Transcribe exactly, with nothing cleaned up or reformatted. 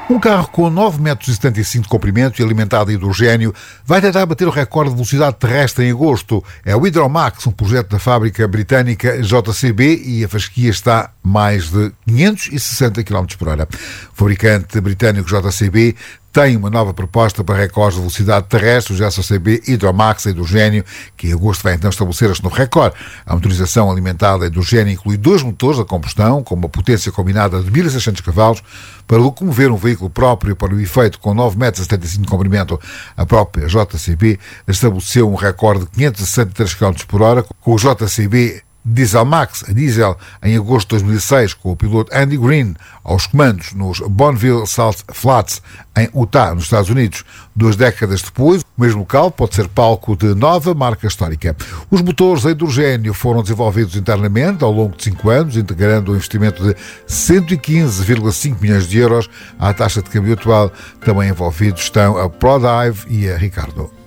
Um carro com nove metros e setenta e cinco de comprimento e alimentado a hidrogênio vai tentar bater o recorde de velocidade terrestre em agosto. É o Hydromax, um projeto da fábrica britânica J C B, e a fasquia está a mais de quinhentos e sessenta quilómetros por hora. O fabricante britânico J C B tem uma nova proposta para recordes de velocidade terrestre, o J C B Hydromax a hidrogênio, que em agosto vai então estabelecer este novo recorde. A motorização alimentada a hidrogênio inclui dois motores a combustão, com uma potência combinada de mil e seiscentos cavalos, para locomover um veículo próprio para o efeito com nove metros e setenta e cinco de comprimento. A própria J C B estabeleceu um recorde de quinhentos e sessenta e três quilómetros por hora, com o J C B Dieselmax a diesel em agosto de dois mil e seis, com o piloto Andy Green aos comandos nos Bonneville Salt Flats, em Utah, nos Estados Unidos. Duas décadas depois, o mesmo local pode ser palco de nova marca histórica. Os motores a hidrogênio foram desenvolvidos internamente ao longo de cinco anos, integrando um investimento de cento e quinze vírgula cinco milhões de euros à taxa de câmbio atual. Também envolvidos estão a Prodive e a Ricardo.